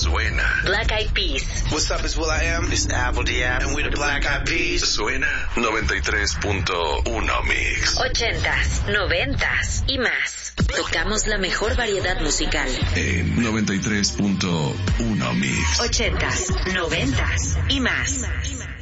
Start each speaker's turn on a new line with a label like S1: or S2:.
S1: Suena.
S2: Black Eyed Peas.
S3: What's up, it's will.i.am. It's Apple D.A.B. And we're the Black Eyed Peas.
S1: Suena 93.1 Mix.
S2: 80s, 90s y más. Tocamos la mejor variedad musical.
S1: En 93.1 Mix.
S2: 80s, 90s y más.